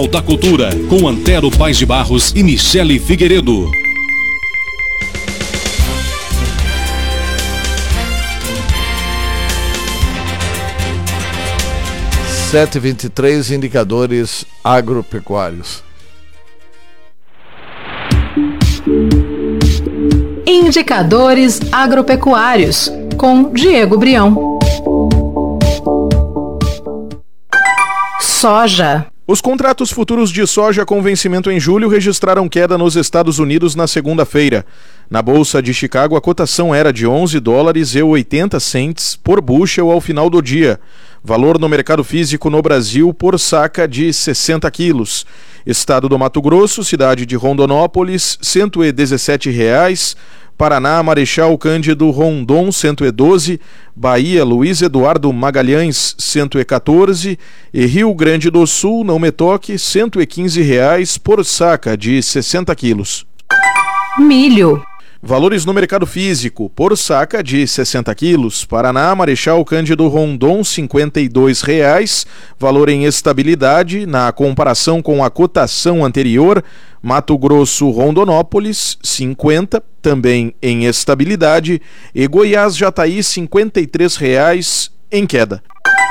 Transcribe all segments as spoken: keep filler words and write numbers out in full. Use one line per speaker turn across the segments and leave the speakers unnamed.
da Cultura, com Antero Paes de Barros e Michele Figueiredo.
sete e vinte e três, indicadores agropecuários.
Indicadores agropecuários, com Diego Brião. Soja.
Os contratos futuros de soja com vencimento em julho registraram queda nos Estados Unidos na segunda-feira. Na Bolsa de Chicago, a cotação era de onze dólares e oitenta centes por bushel ao final do dia. Valor no mercado físico no Brasil por saca de sessenta quilos. Estado do Mato Grosso, cidade de Rondonópolis, cento e dezessete reais. Paraná, Marechal Cândido Rondon, cento e doze, Bahia, Luiz Eduardo Magalhães, cento e quatorze e Rio Grande do Sul, Não Me Toque, cento e quinze reais por saca de sessenta quilos.
Milho.
Valores no mercado físico, por saca de sessenta quilos. Paraná, Marechal Cândido Rondon, cinquenta e dois reais. Valor em estabilidade na comparação com a cotação anterior. Mato Grosso, Rondonópolis, cinquenta, também em estabilidade. E Goiás, Jataí, cinquenta e três reais, em queda.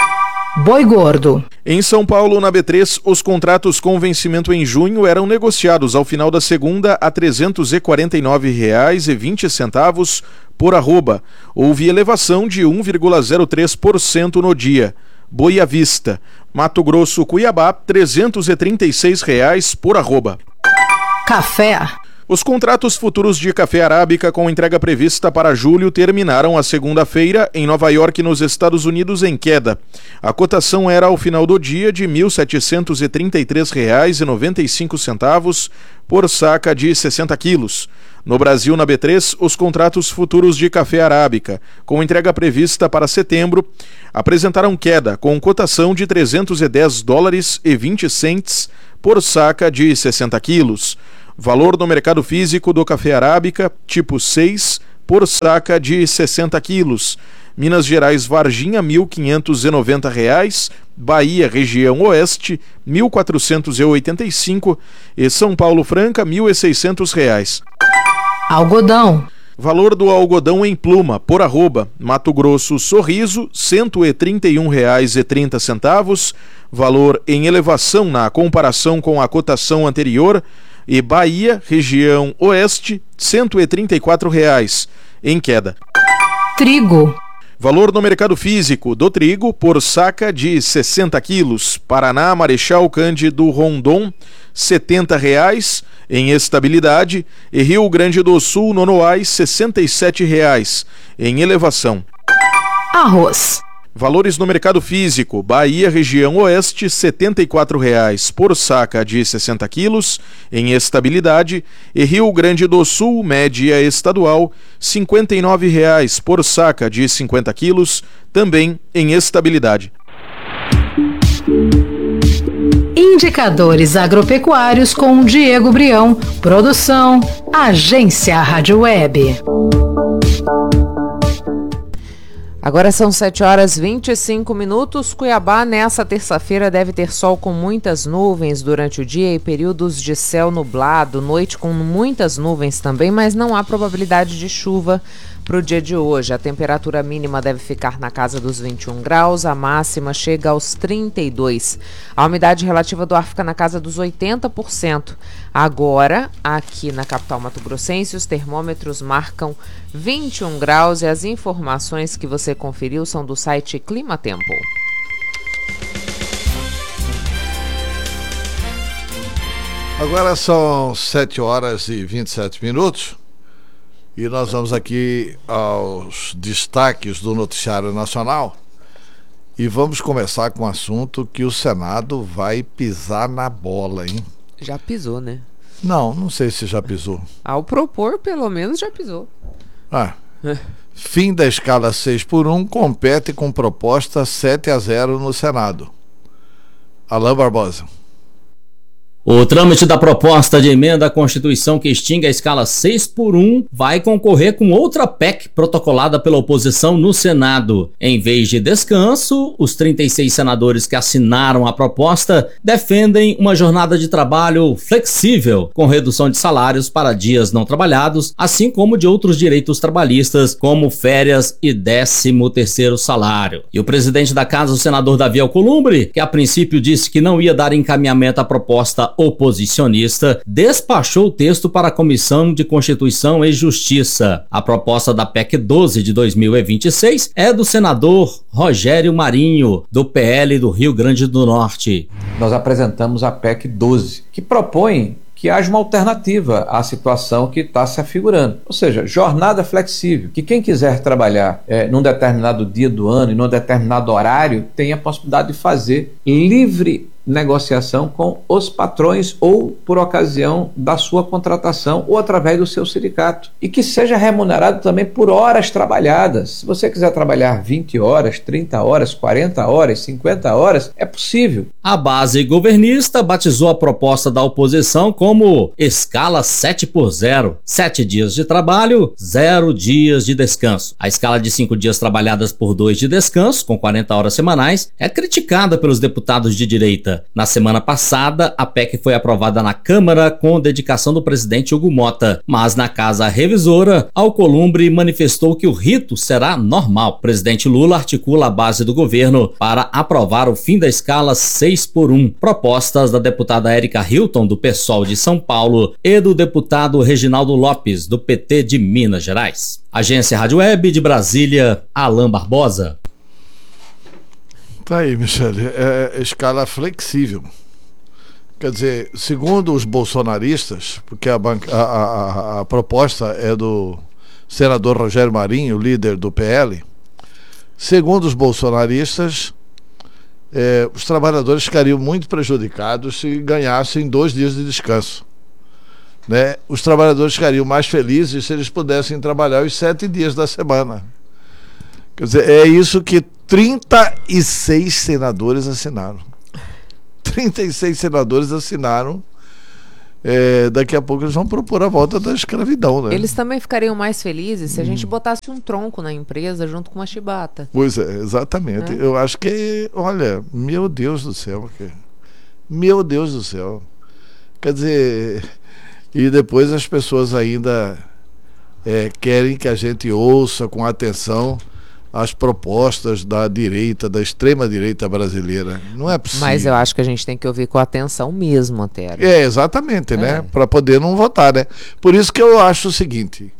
Boi gordo.
Em São Paulo, na B três, os contratos com vencimento em junho eram negociados ao final da segunda a trezentos e quarenta e nove reais e vinte centavos por arroba. Houve elevação de um vírgula zero três por cento no dia. Boi à vista. Mato Grosso, Cuiabá, trezentos e trinta e seis reais por arroba.
Café.
Os contratos futuros de café arábica com entrega prevista para julho terminaram a segunda-feira em Nova York, nos Estados Unidos, em queda. A cotação era ao final do dia de mil setecentos e trinta e três reais e noventa e cinco centavos por saca de sessenta quilos. No Brasil, na B três, os contratos futuros de café arábica, com entrega prevista para setembro, apresentaram queda, com cotação de trezentos e dez dólares e vinte centes por saca de sessenta quilos. Valor no mercado físico do café arábica, tipo seis, por saca de sessenta quilos. Minas Gerais, Varginha, mil quinhentos e noventa reais. Bahia, região oeste, mil quatrocentos e oitenta e cinco. E São Paulo, Franca, mil e seiscentos reais.
Algodão.
Valor do algodão em pluma, por arroba. Mato Grosso, Sorriso, cento e trinta e um reais e trinta centavos. Valor em elevação na comparação com a cotação anterior. E Bahia, região oeste, cento e trinta e quatro reais, em queda.
Trigo.
Valor no mercado físico do trigo por saca de sessenta quilos. Paraná, Marechal Cândido Rondon, setenta reais, em estabilidade. E Rio Grande do Sul, Nonoai, sessenta e sete reais, em elevação.
Arroz.
Valores no mercado físico. Bahia, região oeste, setenta e quatro reais por saca de sessenta quilos, em estabilidade. E Rio Grande do Sul, média estadual, cinquenta e nove reais por saca de cinquenta quilos, também em estabilidade.
Indicadores agropecuários com Diego Brião. Produção, Agência Rádio Web.
Agora são sete horas e vinte e cinco minutos. Cuiabá, nessa terça-feira, deve ter sol com muitas nuvens durante o dia e períodos de céu nublado, noite com muitas nuvens também, mas não há probabilidade de chuva para o dia de hoje. A temperatura mínima deve ficar na casa dos vinte e um graus, a máxima chega aos trinta e dois. A umidade relativa do ar fica na casa dos oitenta por cento. Agora, aqui na capital mato-grossense, os termômetros marcam vinte e um graus e as informações que você conferiu são do site Clima Tempo.
Agora são sete horas e vinte e sete minutos e nós vamos aqui aos destaques do Noticiário Nacional e vamos começar com um assunto que o Senado vai pisar na bola, hein?
Já pisou, né?
Não, não sei se já pisou.
Ao propor, pelo menos já pisou.
Ah, fim da escala seis por um compete com proposta sete a zero no Senado. Alain Barbosa.
O trâmite da proposta de emenda à Constituição que extingue a escala seis por um vai concorrer com outra P E C protocolada pela oposição no Senado. Em vez de descanso, os trinta e seis senadores que assinaram a proposta defendem uma jornada de trabalho flexível, com redução de salários para dias não trabalhados, assim como de outros direitos trabalhistas, como férias e décimo terceiro salário. E o presidente da casa, o senador Davi Alcolumbre, que a princípio disse que não ia dar encaminhamento à proposta oposicionista, despachou o texto para a Comissão de Constituição e Justiça. A proposta da P E C doze de dois mil e vinte e seis é do senador Rogério Marinho, do P L do Rio Grande do Norte.
Nós apresentamos a P E C doze, que propõe que haja uma alternativa à situação que está se afigurando. Ou seja, jornada flexível, que quem quiser trabalhar é, num determinado dia do ano e num determinado horário, tem a possibilidade de fazer livre negociação com os patrões ou por ocasião da sua contratação ou através do seu sindicato. E que seja remunerado também por horas trabalhadas. Se você quiser trabalhar vinte horas, trinta horas, quarenta horas, cinquenta horas, é possível.
A base governista batizou a proposta da oposição como escala sete por zero. Sete dias de trabalho, zero dias de descanso. A escala de cinco dias trabalhadas por dois de descanso, com quarenta horas semanais, é criticada pelos deputados de direita. Na semana passada, a P E C foi aprovada na Câmara com dedicação do presidente Hugo Mota, mas na Casa Revisora, Alcolumbre manifestou que o rito será normal. O presidente Lula articula a base do governo para aprovar o fim da escala seis por um, propostas da deputada Érica Hilton, do PSOL de São Paulo, e do deputado Reginaldo Lopes, do P T de Minas Gerais. Agência Rádio Web de Brasília, Alain Barbosa.
Tá aí, Michele, é escala flexível. Quer dizer, segundo os bolsonaristas, porque a, banca, a, a, a proposta é do senador Rogério Marinho, líder do P L, segundo os bolsonaristas, é, os trabalhadores ficariam muito prejudicados se ganhassem dois dias de descanso. Né? Os trabalhadores ficariam mais felizes se eles pudessem trabalhar os sete dias da semana. Quer dizer, é isso que trinta e seis senadores assinaram. trinta e seis senadores assinaram. É, daqui a pouco eles vão propor a volta da escravidão, né?
Eles também ficariam mais felizes se a gente botasse um tronco na empresa junto com uma chibata.
Pois é, exatamente. É. Eu acho que, olha, meu Deus do céu. Meu Deus do céu. Quer dizer, e depois as pessoas ainda é, querem que a gente ouça com atenção as propostas da direita, da extrema-direita brasileira. Não é possível.
Mas eu acho que a gente tem que ouvir com atenção mesmo, Antero.
É, exatamente,
é.
né? Para poder não votar, né? Por isso que eu acho o seguinte,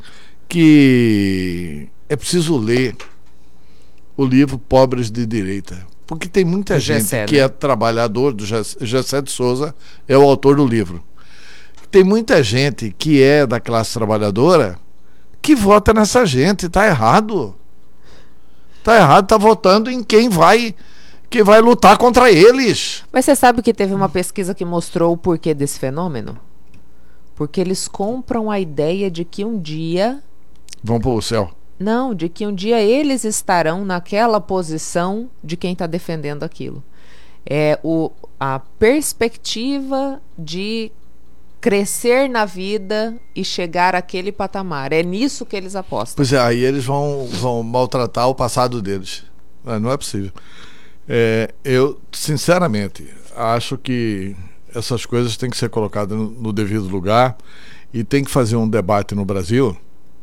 que é preciso ler o livro Pobres de Direita. Porque tem muita gente Gessé, que né? é trabalhador, do Gessé de Souza é o autor do livro. Tem muita gente que é da classe trabalhadora que vota nessa gente, tá errado. Tá errado, tá votando em quem vai, quem vai lutar contra eles.
Mas você sabe que teve uma pesquisa que mostrou o porquê desse fenômeno? Porque eles compram a ideia de que um dia...
vão para o céu.
Não, de que um dia eles estarão naquela posição de quem está defendendo aquilo. É o, a perspectiva de crescer na vida e chegar àquele patamar. É nisso que eles apostam.
Pois é, aí eles vão, vão maltratar o passado deles. Não é possível. É, eu, sinceramente, acho que essas coisas têm que ser colocadas no, no devido lugar e tem que fazer um debate no Brasil.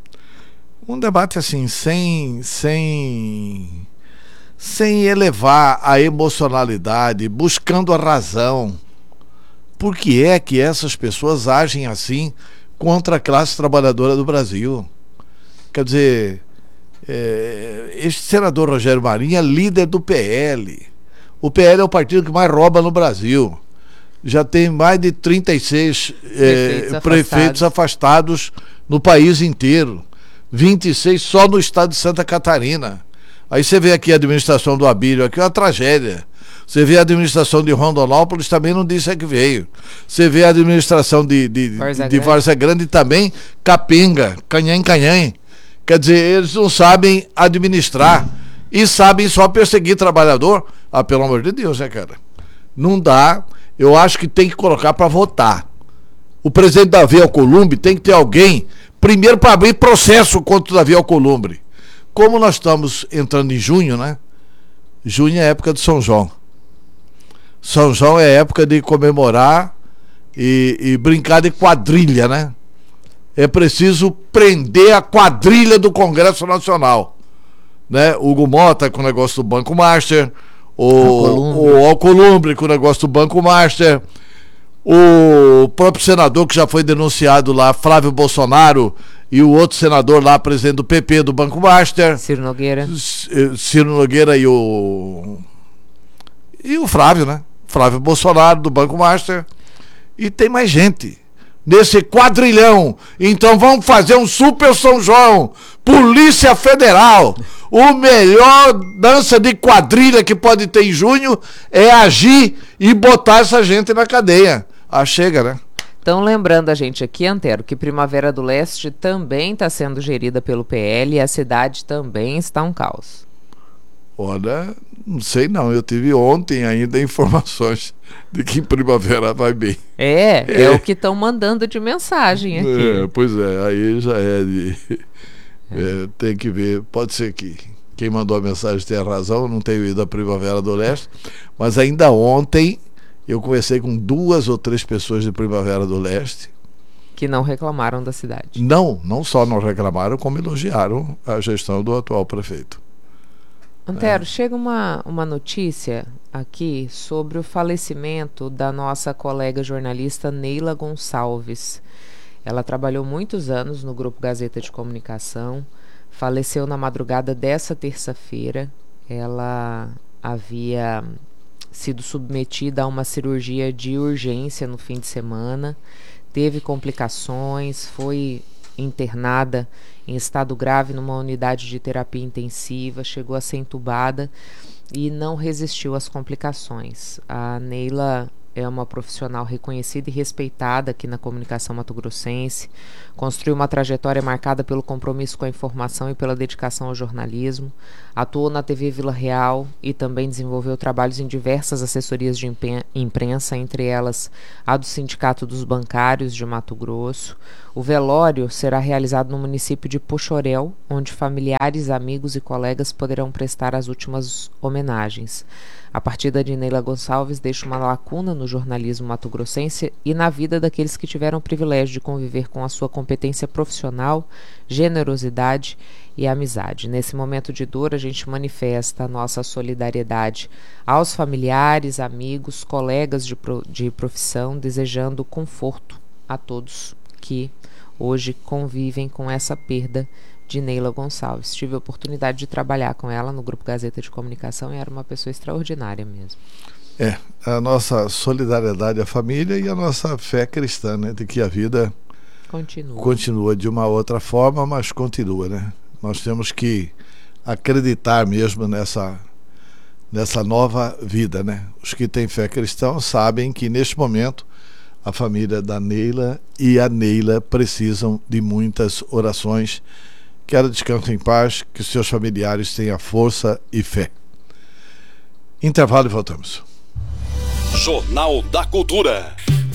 Um debate assim, sem, sem, sem elevar a emocionalidade, buscando a razão. Por que é que essas pessoas agem assim contra a classe trabalhadora do Brasil? Quer dizer, é, este senador Rogério Marinho é líder do P L. O P L é o partido que mais rouba no Brasil. Já tem mais de trinta e seis prefeitos, é, afastados. prefeitos afastados no país inteiro. vinte e seis só no estado de Santa Catarina. Aí você vê aqui a administração do Abílio, aqui é uma tragédia. Você vê a administração de Rondonópolis, também não disse a que veio. Você vê a administração de, de, Várzea de Várzea Grande também, capenga, canhém, canhém. Quer dizer, eles não sabem administrar e sabem só perseguir trabalhador. Ah, pelo amor de Deus, né, cara? Não dá. Eu acho que tem que colocar para votar. O presidente Davi Alcolumbre tem que ter alguém, primeiro, para abrir processo contra o Davi Alcolumbre. Como nós estamos entrando em junho, né? Junho é época de São João. São João é época de comemorar e, e brincar de quadrilha, né? É preciso prender a quadrilha do Congresso Nacional, né? Hugo Mota com o negócio do Banco Master, o Alcolumbre. o Alcolumbre com o negócio do Banco Master, o próprio senador que já foi denunciado lá, Flávio Bolsonaro, e o outro senador lá, presidente do P P do Banco Master,
Ciro Nogueira,
Ciro Nogueira e o e o Flávio, né? Flávio Bolsonaro do Banco Master, e tem mais gente nesse quadrilhão. Então vamos fazer um super São João, Polícia Federal. O melhor dança de quadrilha que pode ter em junho é agir e botar essa gente na cadeia. Ah, chega, né?
Então, lembrando a gente aqui, Antero, que Primavera do Leste também está sendo gerida pelo P L e a cidade também está um caos.
Olha, não sei não, eu tive ontem ainda informações de que em Primavera vai bem.
É, é, é o que estão mandando de mensagem aqui.
É, pois é, aí já é de... É, tem que ver, pode ser que quem mandou a mensagem tenha razão, não tenho ido à Primavera do Leste, mas ainda ontem eu conversei com duas ou três pessoas de Primavera do Leste
que não reclamaram da cidade.
Não, não só não reclamaram, como elogiaram a gestão do atual prefeito.
Antero,
é.
chega uma, uma notícia aqui sobre o falecimento da nossa colega jornalista Neila Gonçalves. Ela trabalhou muitos anos no Grupo Gazeta de Comunicação, faleceu na madrugada dessa terça-feira. Ela havia sido submetida a uma cirurgia de urgência no fim de semana, teve complicações, foi internada em estado grave numa unidade de terapia intensiva, chegou a ser entubada e não resistiu às complicações. A Neila é uma profissional reconhecida e respeitada aqui na comunicação mato-grossense, construiu uma trajetória marcada pelo compromisso com a informação e pela dedicação ao jornalismo, atuou na T V Vila Real e também desenvolveu trabalhos em diversas assessorias de imprensa, entre elas a do Sindicato dos Bancários de Mato Grosso. O velório será realizado no município de Poxoréu, onde familiares, amigos e colegas poderão prestar as últimas homenagens. A partida de Neila Gonçalves deixa uma lacuna no jornalismo mato-grossense e na vida daqueles que tiveram o privilégio de conviver com a sua competência profissional, generosidade e amizade. Nesse momento de dor, a gente manifesta a nossa solidariedade aos familiares, amigos, colegas de, pro, de profissão, desejando conforto a todos que hoje convivem com essa perda de Neila Gonçalves. Tive a oportunidade de trabalhar com ela no Grupo Gazeta de Comunicação e era uma pessoa extraordinária mesmo.
É, a nossa solidariedade à família e a nossa fé cristã, né, de que a vida
continua.
continua de uma outra forma, mas continua, né? Nós temos que acreditar mesmo nessa, nessa nova vida, né? Os que têm fé cristã sabem que neste momento a família da Neila e a Neila precisam de muitas orações. Que ela descanse em paz, que os seus familiares tenham força e fé. Intervalo e voltamos.
Jornal da Cultura.